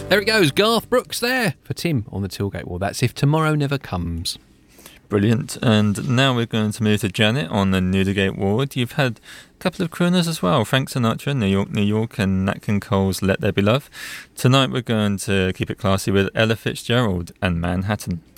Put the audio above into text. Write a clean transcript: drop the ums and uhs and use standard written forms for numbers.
There it goes, Garth Brooks there for Tim on the Tailgate Wall. That's If Tomorrow Never Comes. Brilliant. And now we're going to move to Janet on the Newdigate Ward. You've had a couple of crooners as well. Frank Sinatra, New York, New York, and Nat King Cole's Let There Be Love. Tonight we're going to keep it classy with Ella Fitzgerald and Manhattan.